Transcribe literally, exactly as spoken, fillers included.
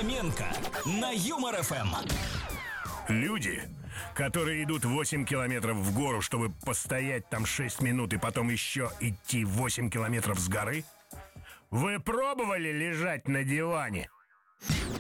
Фоменко на Юмор эф эм. Люди, которые идут восемь километров в гору, чтобы постоять там шесть минут и потом еще идти восемь километров с горы? Вы пробовали лежать на диване?